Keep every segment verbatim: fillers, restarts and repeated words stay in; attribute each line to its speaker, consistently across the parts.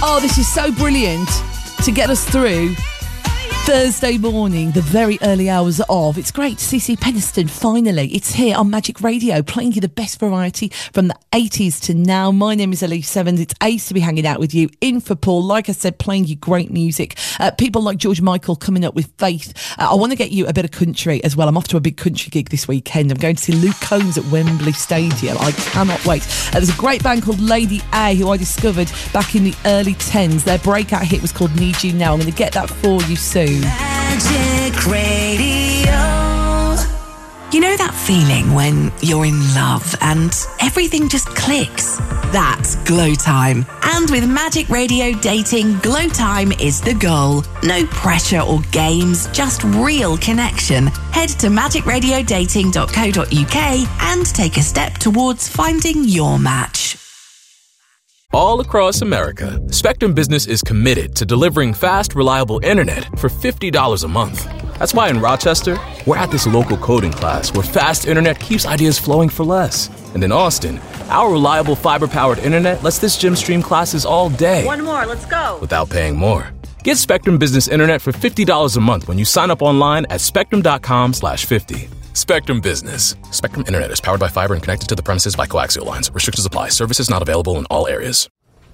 Speaker 1: Oh, this is so brilliant to get us through Thursday morning, the very early hours of. It's great. C C Peniston, finally. It's here on Magic Radio, playing you the best variety from the eighties to now. My name is Elise Sevens. It's ace to be hanging out with you. In for Paul, like I said, playing you great music. Uh, people like George Michael coming up with Faith. Uh, I want to get you a bit of country as well. I'm off to a big country gig this weekend. I'm going to see Luke Combs at Wembley Stadium. I cannot wait. Uh, there's a great band called Lady A who I discovered back in the early tens. Their breakout hit was called Need You Now. I'm going to get that for you soon.
Speaker 2: Magic Radio. You know that feeling when you're in love and everything just clicks? That's Glow Time. And with Magic Radio Dating, Glow Time is the goal. No pressure or games, just real connection. Head to magic radio dating dot co dot uk and take a step towards finding your match.
Speaker 3: All across America, Spectrum Business is committed to delivering fast, reliable internet for fifty dollars a month. That's why in Rochester, we're at this local coding class where fast internet keeps ideas flowing for less. And in Austin, our reliable fiber-powered internet lets this gym stream classes all day.
Speaker 4: One more, let's go.
Speaker 3: Without paying more. Get Spectrum Business Internet for fifty dollars a month when you sign up online at spectrum.com slash 50. Spectrum Business. Spectrum Internet is powered by fiber and connected to the premises by coaxial lines. Restrictions apply. Services not available in all areas.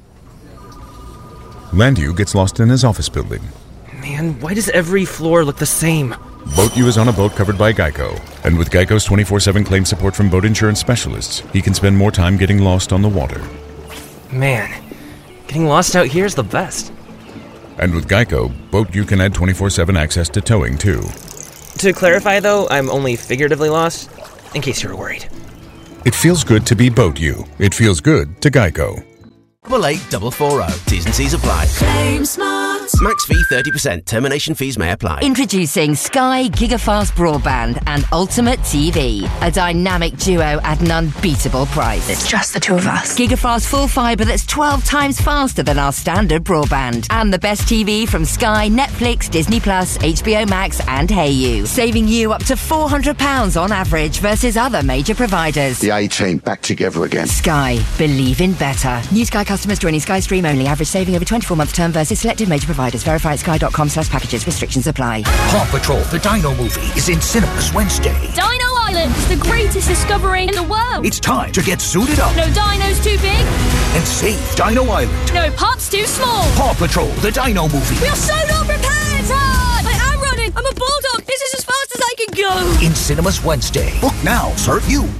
Speaker 5: Landu gets lost in his office building.
Speaker 6: Man, why does every floor look the same?
Speaker 5: BoatU is on a boat covered by Geico. And with Geico's twenty-four seven claim support from boat insurance specialists, he can spend more time getting lost on the water.
Speaker 6: Man, getting lost out here is the best.
Speaker 5: And with Geico, BoatU can add twenty-four seven access to towing, too.
Speaker 6: To clarify, though, I'm only figuratively lost, in case you were worried.
Speaker 5: It feels good to be BoatU. It feels good to Geico.
Speaker 7: Double eight double four zero. T's and C's apply.
Speaker 2: Claim smart.
Speaker 7: Max fee thirty percent. Termination fees may apply.
Speaker 8: Introducing Sky Gigafast Broadband and Ultimate T V. A dynamic duo at an unbeatable price.
Speaker 2: It's just the two of us.
Speaker 8: Gigafast full fibre that's twelve times faster than our standard broadband. And the best T V from Sky, Netflix, Disney Plus, H B O Max and Hey You. Saving you up to four hundred pounds on average versus other major providers.
Speaker 9: The A-team back together again.
Speaker 8: Sky. Believe in better. New Sky customers joining Sky Stream only. Average saving over twenty-four month term versus selected major providers. Verify at sky.com slash packages. Restrictions apply.
Speaker 10: Paw Patrol, the Dino movie, is in cinemas Wednesday.
Speaker 11: Dino Island is the greatest discovery in the world.
Speaker 10: It's time to get suited up.
Speaker 11: No dino's too big.
Speaker 10: And save Dino Island.
Speaker 11: No pup's too small.
Speaker 10: Paw Patrol, the Dino movie.
Speaker 11: We are so not prepared. Run! I am running. I'm a bulldog. This is as fast as I can go.
Speaker 10: In cinemas Wednesday. Book now. Serve you.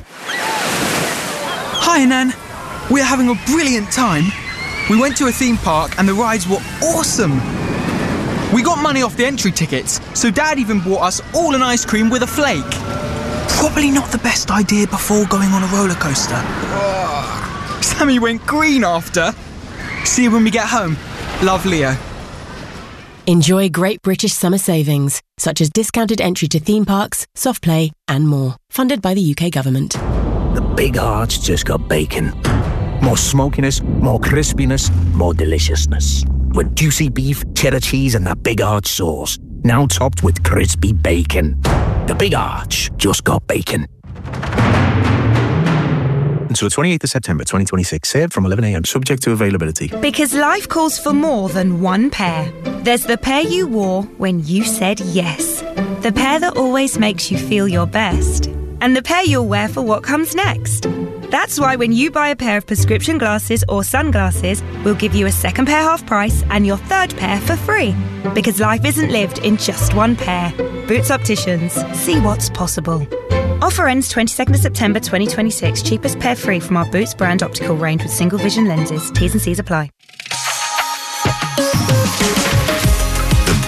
Speaker 12: Hi, Nan. We're having a brilliant time. We went to a theme park and the rides were awesome. We got money off the entry tickets, so Dad even bought us all an ice cream with a flake. Probably not the best idea before going on a roller coaster. Ugh. Sammy went green after. See you when we get home. Love, Leo.
Speaker 13: Enjoy great British summer savings, such as discounted entry to theme parks, soft play and more. Funded by the U K government.
Speaker 10: The Big Arch just got bacon. More smokiness, more crispiness, more deliciousness. With juicy beef, cheddar cheese and that Big Arch sauce. Now topped with crispy bacon. The Big Arch just got bacon.
Speaker 14: Until the twenty-eighth of September twenty twenty-six. Saved from eleven a.m. Subject to availability.
Speaker 15: Because life calls for more than one pair. There's the pair you wore when you said yes. The pair that always makes you feel your best. And the pair you'll wear for what comes next. That's why when you buy a pair of prescription glasses or sunglasses, we'll give you a second pair half price and your third pair for free. Because life isn't lived in just one pair. Boots Opticians. See what's possible. Offer ends twenty-second of September twenty twenty-six. Cheapest pair free from our Boots brand optical range with single vision lenses. T's and C's apply.